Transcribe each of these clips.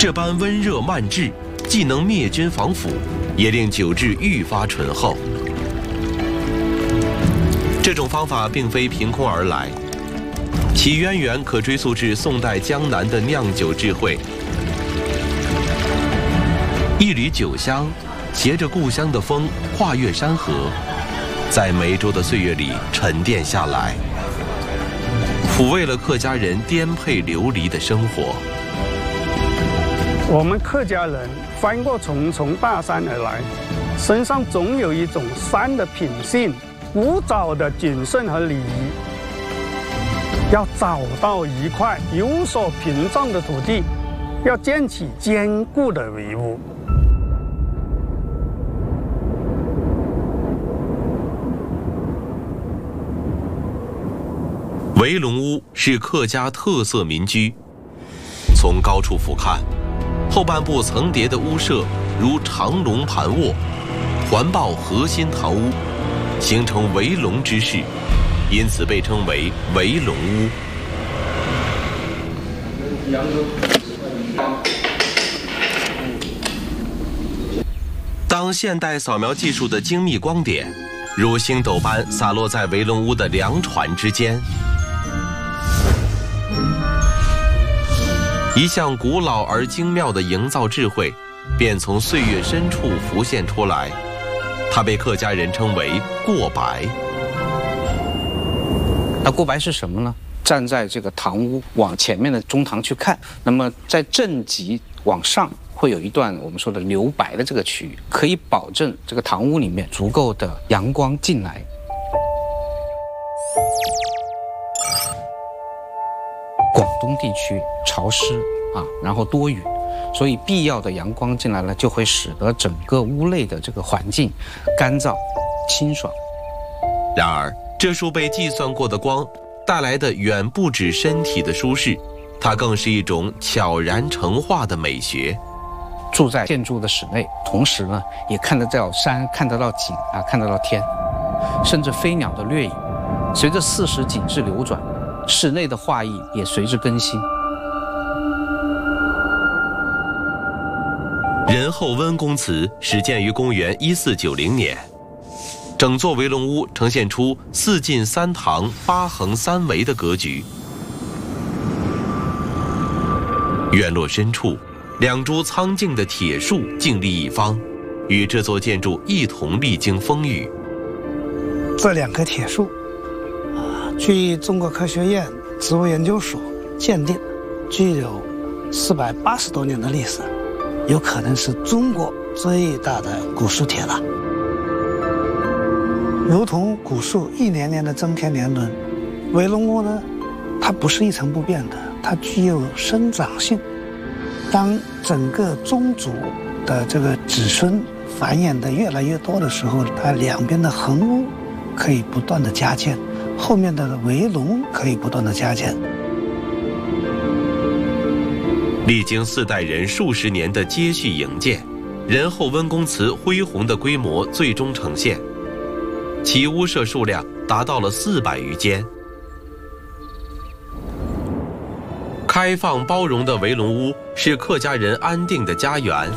这般温热慢制，既能灭菌防腐，也令酒质愈发醇厚。这种方法并非凭空而来，其渊源可追溯至宋代江南的酿酒智慧。一缕酒香，携着故乡的风，跨越山河，在梅州的岁月里沉淀下来，抚慰了客家人颠沛流离的生活。 我们客家人翻过重重大山而来，身上总有一种山的品性，古早的谨慎和礼仪。要找到一块有所屏障的土地，要建起坚固的围屋。 围龙屋是客家特色民居，从高处俯瞰，后半部层叠的屋舍如长龙盘卧，环抱核心堂屋，形成围龙之势，因此被称为围龙屋。当现代扫描技术的精密光点如星斗般洒落在围龙屋的梁椽之间，一项古老而精妙的营造智慧便从岁月深处浮现出来，它被客家人称为过白。 那过白是什么呢？站在这个堂屋往前面的中堂去看，那么在正脊往上会有一段我们说的留白的这个区域，可以保证这个堂屋里面足够的阳光进来。广东地区潮湿然后多雨，所以必要的阳光进来了，就会使得整个屋内的这个环境干燥、清爽。 然而，这束被计算过的光带来的远不止身体的舒适，它更是一种悄然成化的美学。 住在建筑的室内，同时呢，也看得到山，看得到景看得到天，甚至飞鸟的掠影。随着四时景致流转，室内的画意也随之更新。 仁厚温公祠始建于公元1490年，整座围龙屋呈现出4进3堂8横3围的格局。院落深处，2株苍劲的铁树静立一方，与这座建筑一同历经风雨。 这2棵铁树，据中国科学院植物研究所鉴定，具有480多年的历史，有可能是中国最大的古树铁了。如同古树一年年的增添年轮，围龙屋呢，它不是一成不变的，它具有生长性。当整个宗族的这个子孙繁衍的越来越多的时候，它两边的横屋可以不断的加建，后面的围龙可以不断的加建。 历经4代人数十年的接续营建，仁厚温公祠恢宏的规模最终呈现，其屋舍数量达到了400余间。开放包容的围龙屋是客家人安定的家园。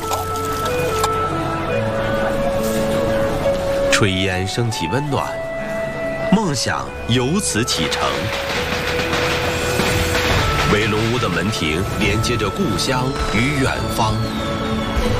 炊烟升起温暖，梦想由此启程。围龙屋的门庭连接着故乡与远方。